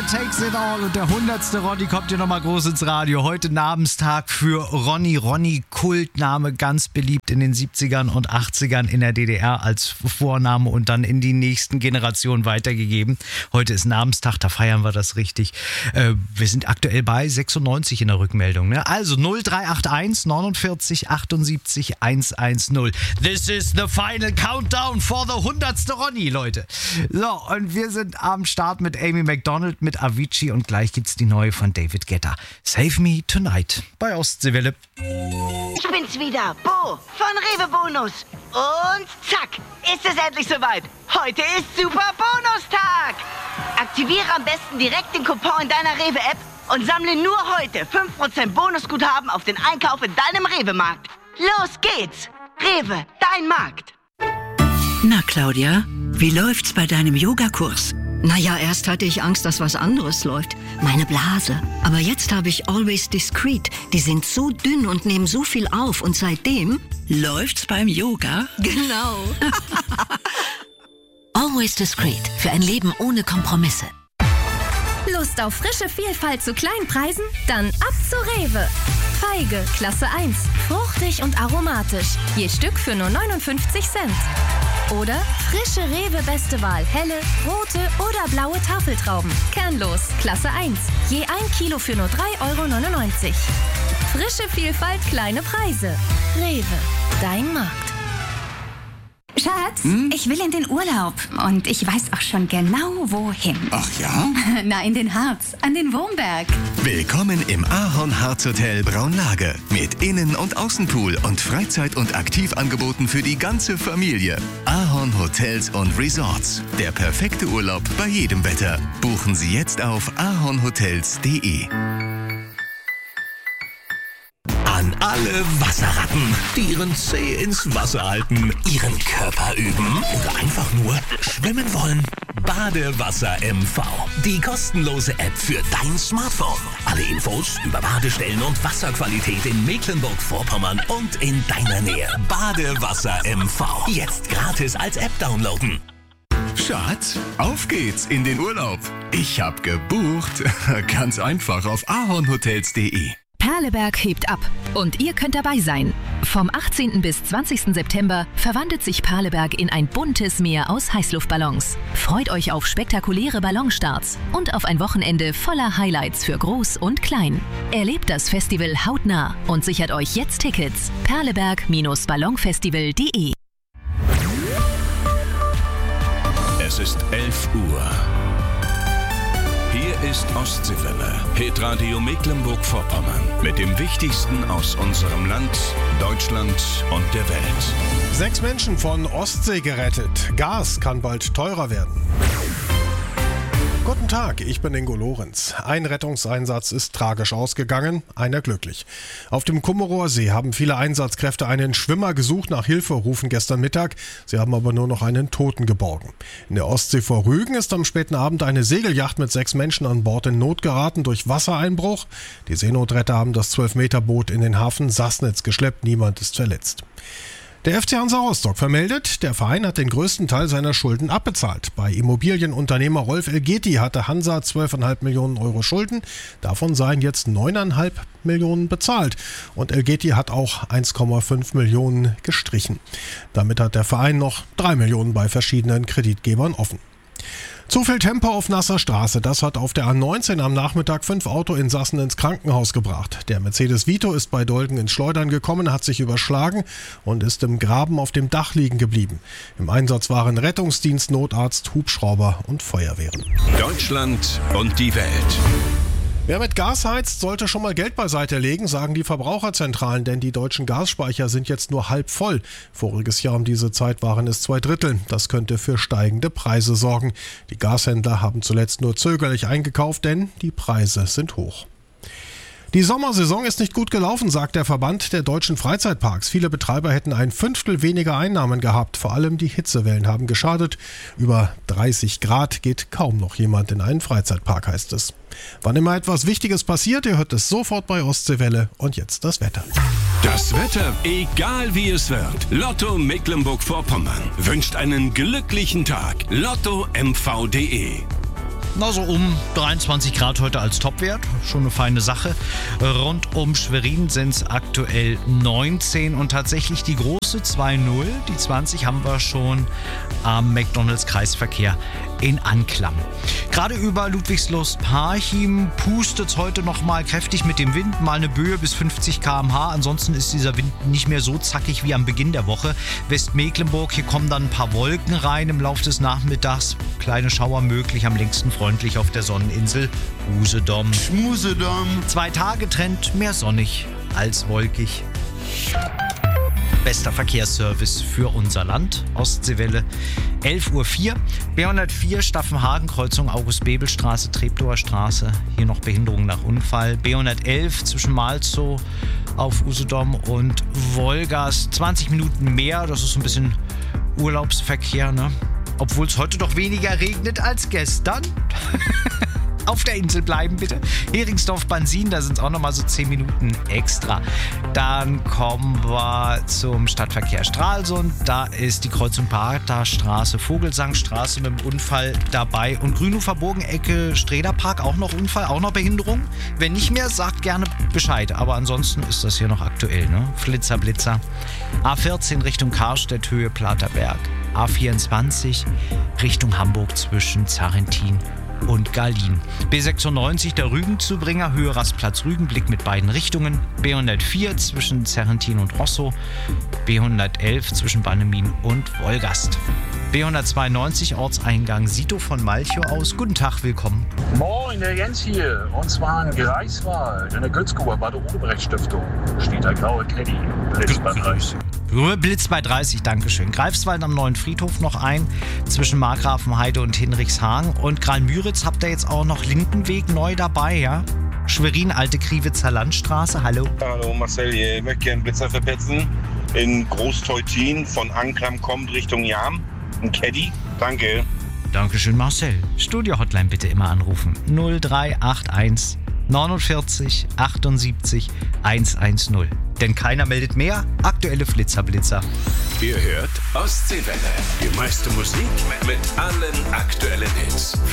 Takes It All und der 100. Ronny kommt hier nochmal groß ins Radio. Heute Namenstag für Ronny. Ronny, Kultname, ganz beliebt in den 70ern und 80ern in der DDR als Vorname und dann in die nächsten Generationen weitergegeben. Heute ist Namenstag, da feiern wir das richtig. Wir sind aktuell bei 96 in der Rückmeldung. Ne? Also 0381 49 78 110. This is the final countdown for the 100. Ronny, Leute. So, und wir sind am Start mit Amy Macdonald, mit Avicii und gleich gibt's die neue von David Guetta. Save Me Tonight bei Ostseewelle. Ich bin's wieder, Bo von Rewe Bonus. Und zack, ist es endlich soweit. Heute ist Super Bonustag. Aktiviere am besten direkt den Coupon in deiner Rewe-App und sammle nur heute 5% Bonusguthaben auf den Einkauf in deinem Rewe-Markt. Los geht's. Rewe, dein Markt. Na, Claudia, wie läuft's bei deinem Yogakurs? Naja, erst hatte ich Angst, dass was anderes läuft. Meine Blase. Aber jetzt habe ich Always Discreet. Die sind so dünn und nehmen so viel auf. Und seitdem... Läuft's beim Yoga? Genau. Always Discreet. Für ein Leben ohne Kompromisse. Lust auf frische Vielfalt zu kleinen Preisen? Dann ab zu Rewe. Feige, Klasse 1. Fruchtig und aromatisch. Je Stück für nur 59 Cent. Oder frische Rewe Beste Wahl. Helle, rote oder blaue Tafeltrauben. Kernlos, Klasse 1. Je 1 Kilo für nur 3,99 €. Frische Vielfalt, kleine Preise. Rewe, dein Markt. Schatz, ich will in den Urlaub und ich weiß auch schon genau, wohin. Ach ja? Na, in den Harz, an den Wurmberg. Willkommen im Ahorn-Harz Hotel Braunlage. Mit Innen- und Außenpool und Freizeit- und Aktivangeboten für die ganze Familie. Ahorn Hotels und Resorts. Der perfekte Urlaub bei jedem Wetter. Buchen Sie jetzt auf ahornhotels.de. An alle Wasserratten, die ihren Zeh ins Wasser halten, ihren Körper üben oder einfach nur schwimmen wollen. Badewasser MV. Die kostenlose App für dein Smartphone. Alle Infos über Badestellen und Wasserqualität in Mecklenburg-Vorpommern und in deiner Nähe. Badewasser MV. Jetzt gratis als App downloaden. Schatz, auf geht's in den Urlaub. Ich hab gebucht. Ganz einfach auf ahornhotels.de. Perleberg hebt ab und ihr könnt dabei sein. Vom 18. bis 20. September verwandelt sich Perleberg in ein buntes Meer aus Heißluftballons. Freut euch auf spektakuläre Ballonstarts und auf ein Wochenende voller Highlights für Groß und Klein. Erlebt das Festival hautnah und sichert euch jetzt Tickets. Perleberg-ballonfestival.de. Es ist 11 Uhr. Hier ist Ostseewelle, Hitradio Mecklenburg-Vorpommern. Mit dem Wichtigsten aus unserem Land, Deutschland und der Welt. 6 Menschen von Ostsee gerettet. Gas kann bald teurer werden. Guten Tag, ich bin Ingo Lorenz. Ein Rettungseinsatz ist tragisch ausgegangen, einer glücklich. Auf dem Kummerower See haben viele Einsatzkräfte einen Schwimmer gesucht, nach Hilfe rufen gestern Mittag. Sie haben aber nur noch einen Toten geborgen. In der Ostsee vor Rügen ist am späten Abend eine Segelyacht mit 6 Menschen an Bord in Not geraten durch Wassereinbruch. Die Seenotretter haben das 12-Meter-Boot in den Hafen Sassnitz geschleppt, niemand ist verletzt. Der FC Hansa Rostock vermeldet, der Verein hat den größten Teil seiner Schulden abbezahlt. Bei Immobilienunternehmer Rolf Elgeti hatte Hansa 12,5 Millionen Euro Schulden. Davon seien jetzt 9,5 Millionen bezahlt. Und Elgeti hat auch 1,5 Millionen gestrichen. Damit hat der Verein noch 3 Millionen bei verschiedenen Kreditgebern offen. Zu viel Tempo auf nasser Straße, das hat auf der A19 am Nachmittag 5 Autoinsassen ins Krankenhaus gebracht. Der Mercedes Vito ist bei Dolgen ins Schleudern gekommen, hat sich überschlagen und ist im Graben auf dem Dach liegen geblieben. Im Einsatz waren Rettungsdienst, Notarzt, Hubschrauber und Feuerwehren. Deutschland und die Welt. Wer mit Gas heizt, sollte schon mal Geld beiseite legen, sagen die Verbraucherzentralen, denn die deutschen Gasspeicher sind jetzt nur halb voll. Voriges Jahr um diese Zeit waren es 2/3. Das könnte für steigende Preise sorgen. Die Gashändler haben zuletzt nur zögerlich eingekauft, denn die Preise sind hoch. Die Sommersaison ist nicht gut gelaufen, sagt der Verband der deutschen Freizeitparks. Viele Betreiber hätten 1/5 weniger Einnahmen gehabt. Vor allem die Hitzewellen haben geschadet. Über 30 Grad geht kaum noch jemand in einen Freizeitpark, heißt es. Wann immer etwas Wichtiges passiert, ihr hört es sofort bei Ostseewelle. Und jetzt das Wetter. Das Wetter, egal wie es wird. Lotto Mecklenburg-Vorpommern wünscht einen glücklichen Tag. LottoMV.de so um 23 Grad heute als Topwert. Schon eine feine Sache. Rund um Schwerin sind es aktuell 19 und tatsächlich die große 2.0, die 20 haben wir schon am McDonalds-Kreisverkehr in Anklam. Gerade über Ludwigslust-Parchim pustet es heute nochmal kräftig mit dem Wind, mal eine Böe bis 50 km/h. Ansonsten ist dieser Wind nicht mehr so zackig wie am Beginn der Woche. Westmecklenburg, hier kommen dann ein paar Wolken rein im Laufe des Nachmittags. Kleine Schauer möglich, am längsten freundlich auf der Sonneninsel Usedom. 2 Tage Trend, mehr sonnig als wolkig. Bester Verkehrsservice für unser Land. Ostseewelle 11.04 Uhr. B104 Staffenhagen-Kreuzung August-Bebel-Straße, Treptower Straße. Hier noch Behinderung nach Unfall. B111 zwischen Malzow auf Usedom und Wolgast. 20 Minuten mehr. Das ist ein bisschen Urlaubsverkehr, ne? Obwohl es heute doch weniger regnet als gestern. Auf der Insel bleiben, bitte. Heringsdorf-Bansin, da sind es auch nochmal so 10 Minuten extra. Dann kommen wir zum Stadtverkehr Stralsund. Da ist die Kreuzung Paterstraße, Vogelsangstraße mit dem Unfall dabei. Und Grünhofer-Bogen-Ecke Strederpark, auch noch Unfall, auch noch Behinderung. Wenn nicht mehr, sagt gerne Bescheid. Aber ansonsten ist das hier noch aktuell, ne? Flitzer, Blitzer. A14 Richtung Karstedt, Höhe Platerberg. A24 Richtung Hamburg zwischen Zarrentin und Galin. B96 der Rügenzubringer, Höhe Rastplatz Rügen, Blick mit beiden Richtungen. B104 zwischen Zerrentin und Rosso. B111 zwischen Bannemin und Wolgast. B192 Ortseingang Sito von Malchow aus. Guten Tag, willkommen. Moin, der Jens hier. Und zwar in Greifswald, in der Götzkower Bade-Odebrecht-Stiftung. Steht der graue Caddy. Blitz bei 30. Blitz bei 30, Dankeschön. Greifswald am Neuen Friedhof noch ein, zwischen Markgrafenheide und Hinrichshagen. Und Kralmüritz habt ihr jetzt auch noch Lindenweg neu dabei, ja? Schwerin, Alte Kriewitzer Landstraße, hallo. Hallo Marcel hier, ich möchte gerne einen Blitzer verpetzen. In Großteutin von Anklam kommt Richtung Jam. Ein Caddy, danke. Dankeschön Marcel. Studio-Hotline bitte immer anrufen. 0381 49 78 110. Denn keiner meldet mehr. Aktuelle Flitzer-Blitzer. Ihr hört Ostseewelle. Die meiste Musik mit allen aktuellen Hits.